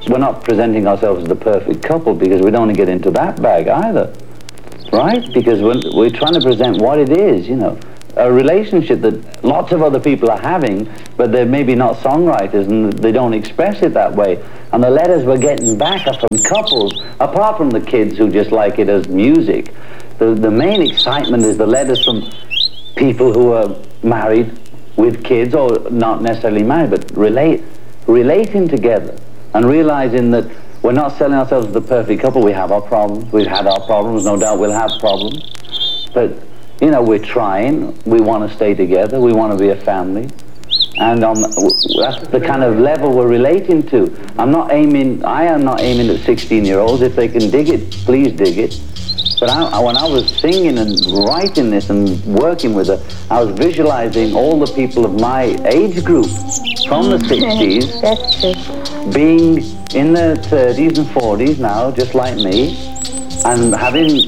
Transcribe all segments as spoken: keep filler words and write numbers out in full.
we're not presenting ourselves as the perfect couple because we don't want to get into that bag either, right? Because we're, we're trying to present what it is, you know, a relationship that lots of other people are having, but they're maybe not songwriters and they don't express it that way. And the letters we're getting back are from couples, apart from the kids who just like it as music. The, the main excitement is the letters from people who are married with kids, or not necessarily married, but relate, relating together and realizing that we're not selling ourselves as the perfect couple. We have our problems. We've had our problems. No doubt we'll have problems. But, you know, we're trying. We want to stay together. We want to be a family. And um, that's the kind of level we're relating to. I'm not aiming, I am not aiming at sixteen-year-olds. If they can dig it, please dig it. But I, when I was singing and writing this and working with her, I was visualizing all the people of my age group from the sixties That's true. being in their thirties and forties now, just like me, and having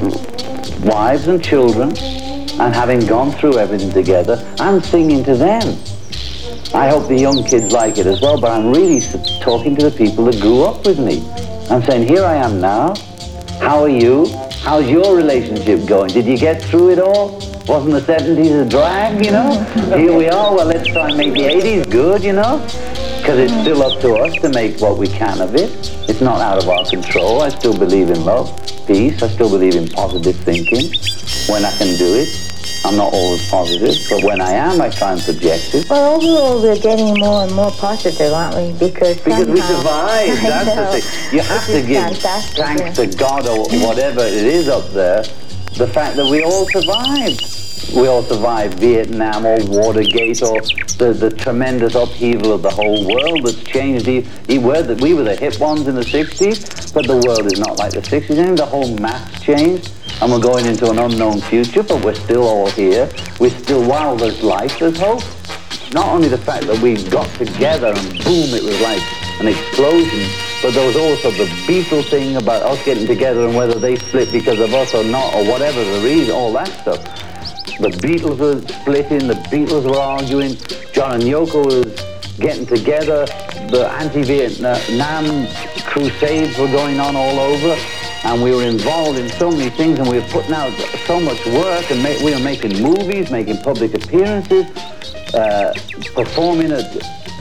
wives and children, and having gone through everything together, and singing to them. I hope the young kids like it as well, but I'm really talking to the people that grew up with me. I'm saying, here I am now. How are you? How's your relationship going? Did you get through it all? Wasn't the seventies a drag, you know? Here we are, well, let's try and make the eighties good, you know? Because it's still up to us to make what we can of it. It's not out of our control. I still believe in love, peace. I still believe in positive thinking when I can do it. I'm not always positive, but when I am, I try and project it. Well, overall, we're getting more and more positive, aren't we? Because Because somehow, we survived, that's the thing. You have to give fantastic, thanks yeah. to God or whatever it is up there, the fact that we all survived. We all survived Vietnam or Watergate or the, the tremendous upheaval of the whole world that's changed. We, we, were the, we were the hip ones in the sixties, but the world is not like the sixties. And the whole map's changed, and we're going into an unknown future, but we're still all here. We're still, while there's life, there's hope. Not only the fact that we got together and boom, it was like an explosion, but there was also the Beatle thing about us getting together and whether they split because of us or not, or whatever the reason, all that stuff. The Beatles were splitting, the Beatles were arguing, John and Yoko was getting together, the anti-Vietnam crusades were going on all over, and we were involved in so many things, and we were putting out so much work, and ma- we were making movies, making public appearances, uh, performing at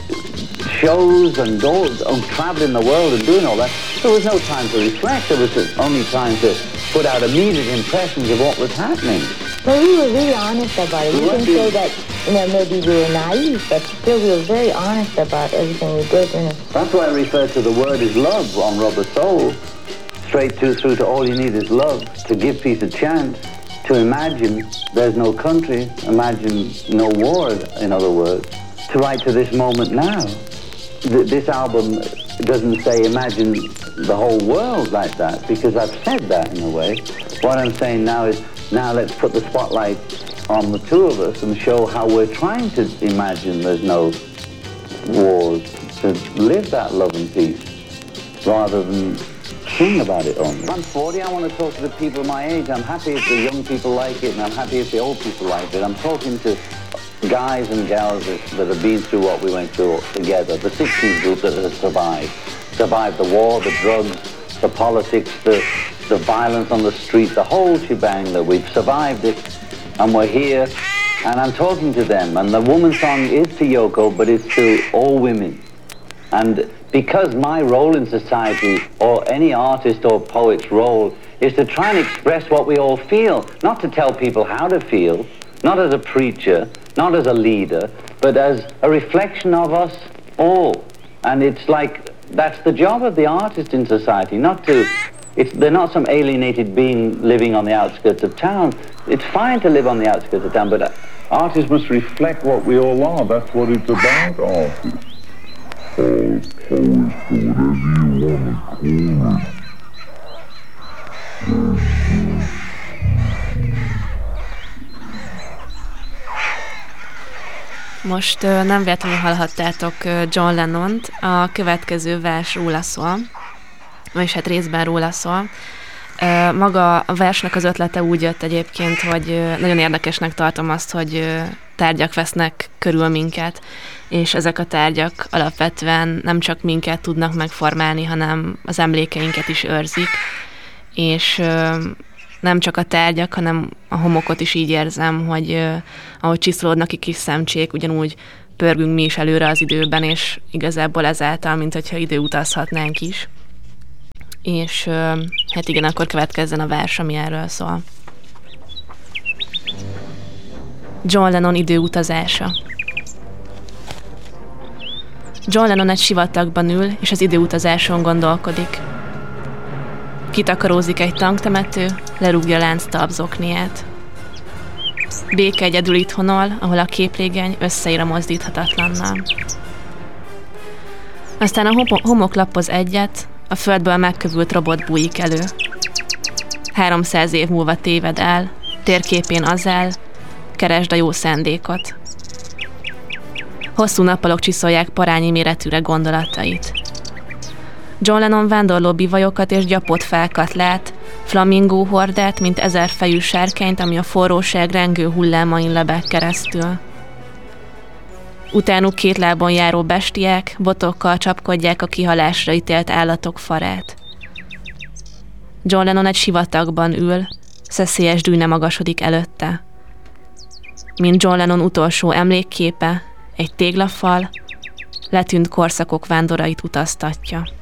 shows and, all, and traveling the world and doing all that. There was no time to reflect. There was only time to put out immediate impressions of what was happening. Well, we were really honest about it. You can say that, you know, maybe we were naive, but still we were very honest about everything we did. You know. That's why I refer to the word is love on Rubber Soul. Straight to, through to all you need is love, to give peace a chance, to imagine there's no country, imagine no war, in other words, to write to this moment now. Th- this album doesn't say imagine the whole world like that, because I've said that in a way. What I'm saying now is, now let's put the spotlight on the two of us and show how we're trying to imagine there's no wars, to live that love and peace, rather than sing about it only. I'm forty, I want to talk to the people my age. I'm happy if the young people like it, and I'm happy if the old people like it. I'm talking to guys and gals that, that have been through what we went through together, the sixties group that has survived. Survived the war, the drugs, the politics, the, the violence on the street, the whole shebang, that we've survived it, and we're here, and I'm talking to them. And the woman song is to Yoko, but it's to all women. And because my role in society, or any artist or poet's role, is to try and express what we all feel, not to tell people how to feel, not as a preacher, not as a leader, but as a reflection of us all. And it's like, that's the job of the artist in society, not to, it's, they're not some alienated being living on the outskirts of town. It's fine to live on the outskirts of town, but artists must reflect what we all are. That's what it's about, artists. All poets, or whatever you want to call it. Most uh, nem véletlenül hallhattátok uh, John Lennont, a következő vers róla szól, vagyis hát részben róla szól. Maga a versnek az ötlete úgy jött egyébként, hogy nagyon érdekesnek tartom azt, hogy tárgyak vesznek körül minket, és ezek a tárgyak alapvetően nem csak minket tudnak megformálni, hanem az emlékeinket is őrzik, és nem csak a tárgyak, hanem a homokot is így érzem, hogy ahogy csiszolódnak ki kis szemcsék, ugyanúgy pörgünk mi is előre az időben, és igazából ezáltal, mint hogyha időutazhatnánk is. És hát igen, akkor következzen a vers, ami erről szól. John Lennon időutazása. John Lennon egy sivatagban ül, és az időutazáson gondolkodik. Kitakarózik egy tanktemető, lerúgja lánc talpzokniát. Béke egyedül itthonol, ahol a képlégeny összeír a mozdíthatatlannal. Aztán a homok lappoz egyet, a földből megkövült robot bújik elő. Háromszáz év múlva téved el, térképén az áll, keresd a jó szándékot. Hosszú nappalok csiszolják parányi méretűre gondolatait. John Lennon vándorló bivajokat és gyapott fákat lát, flamingó hordát, mint ezerfejű sárkányt, ami a forróság rengő hullámain lebeg keresztül. Utánuk két lábon járó bestiák botokkal csapkodják a kihalásra ítélt állatok farát. John Lennon egy sivatagban ül, szeszélyes dűne magasodik előtte. Mint John Lennon utolsó emlékképe, egy téglafal, letűnt korszakok vándorait utaztatja.